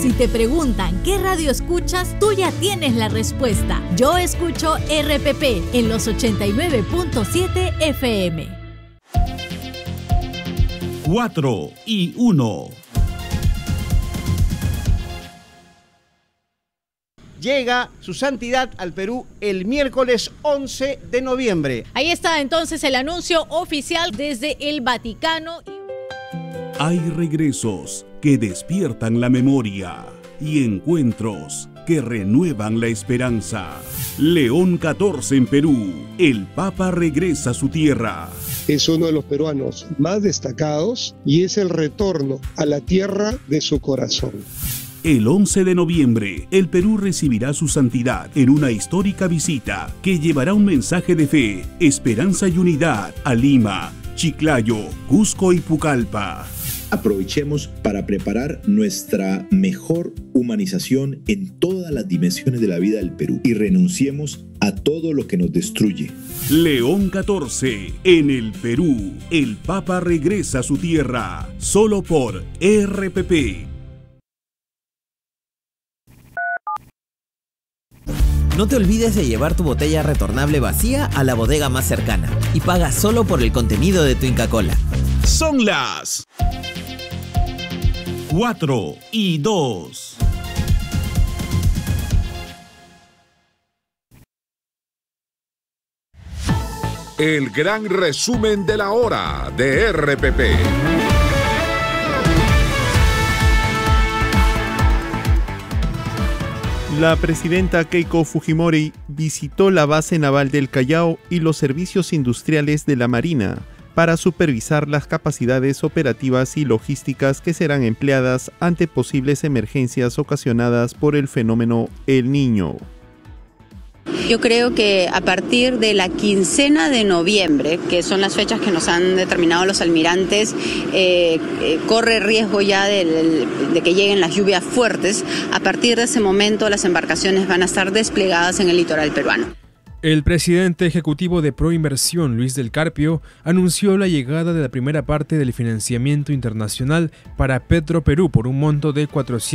Si te preguntan qué radio escuchas, tú ya tienes la respuesta. Yo escucho RPP en los 89.7 FM. 4 y 1. Llega su santidad al Perú el miércoles 11 de noviembre. Ahí está entonces el anuncio oficial desde el Vaticano. Hay regresos que despiertan la memoria y encuentros que renuevan la esperanza. León XIV en Perú. El Papa regresa a su tierra. Es uno de los peruanos más destacados y es el retorno a la tierra de su corazón. El 11 de noviembre, el Perú recibirá su santidad en una histórica visita que llevará un mensaje de fe, esperanza y unidad a Lima, Chiclayo, Cusco y Pucallpa. Aprovechemos para preparar nuestra mejor humanización en todas las dimensiones de la vida del Perú y renunciemos a todo lo que nos destruye. León XIV en el Perú. El Papa regresa a su tierra, solo por RPP. No te olvides de llevar tu botella retornable vacía a la bodega más cercana y paga solo por el contenido de tu Inca Kola. Son las 4 y 2. El gran resumen de la hora de RPP. La presidenta Keiko Fujimori visitó la base naval del Callao y los servicios industriales de la Marina para supervisar las capacidades operativas y logísticas que serán empleadas ante posibles emergencias ocasionadas por el fenómeno El Niño. Yo creo que a partir de la quincena de noviembre, que son las fechas que nos han determinado los almirantes, corre riesgo ya de que lleguen las lluvias fuertes. A partir de ese momento las embarcaciones van a estar desplegadas en el litoral peruano. El presidente ejecutivo de Proinversión, Luis del Carpio, anunció la llegada de la primera parte del financiamiento internacional para Petroperú por un monto de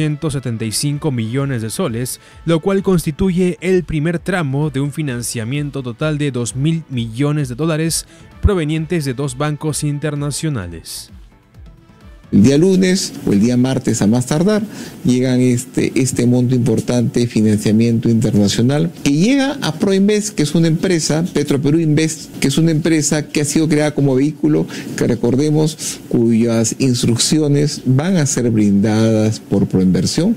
475 millones de soles, lo cual constituye el primer tramo de un financiamiento total de 2.000 millones de dólares provenientes de 2 bancos internacionales. El día lunes o el día martes a más tardar llegan este monto importante de financiamiento internacional que llega a Proinvest, que es una empresa, Petroperú Invest, que es una empresa que ha sido creada como vehículo, que recordemos cuyas instrucciones van a ser brindadas por Proinversión.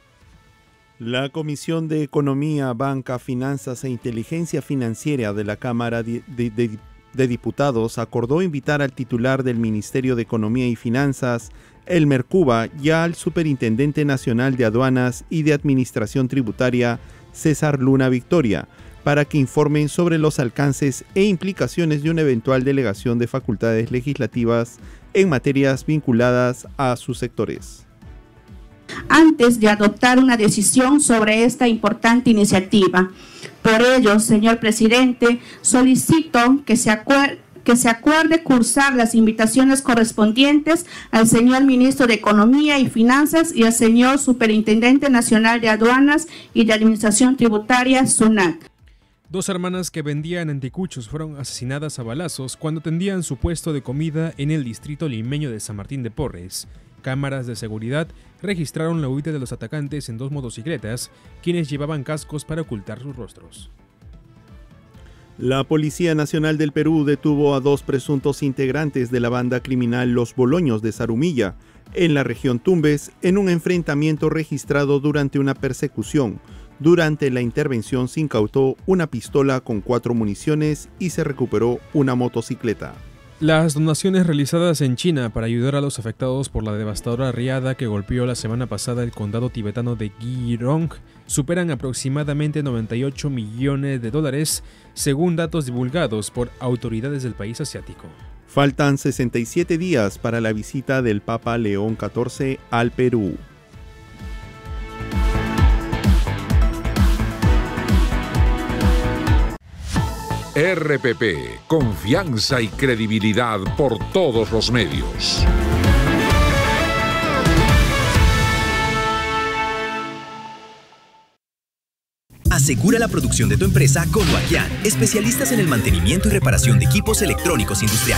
La Comisión de Economía, Banca, Finanzas e Inteligencia Financiera de la Cámara de Diputados acordó invitar al titular del Ministerio de Economía y Finanzas, Elmer Cuba, y al Superintendente Nacional de Aduanas y de Administración Tributaria, César Luna Victoria, para que informen sobre los alcances e implicaciones de una eventual delegación de facultades legislativas en materias vinculadas a sus sectores. Antes de adoptar una decisión sobre esta importante iniciativa. Por ello, señor presidente, solicito que se acuerde cursar las invitaciones correspondientes al señor ministro de Economía y Finanzas y al señor Superintendente Nacional de Aduanas y de Administración Tributaria, SUNAT. 2 hermanas que vendían anticuchos fueron asesinadas a balazos cuando tendían su puesto de comida en el distrito limeño de San Martín de Porres. Cámaras de seguridad registraron la huida de los atacantes en 2 motocicletas, quienes llevaban cascos para ocultar sus rostros. La Policía Nacional del Perú detuvo a 2 presuntos integrantes de la banda criminal Los Boloños de Zarumilla, en la región Tumbes, en un enfrentamiento registrado durante una persecución. Durante la intervención se incautó una pistola con 4 municiones y se recuperó una motocicleta. Las donaciones realizadas en China para ayudar a los afectados por la devastadora riada que golpeó la semana pasada el condado tibetano de Gyeonggi superan aproximadamente 98 millones de dólares, según datos divulgados por autoridades del país asiático. Faltan 67 días para la visita del Papa León XIV al Perú. RPP, confianza y credibilidad por todos los medios. Asegura la producción de tu empresa con Wakian, especialistas en el mantenimiento y reparación de equipos electrónicos industriales.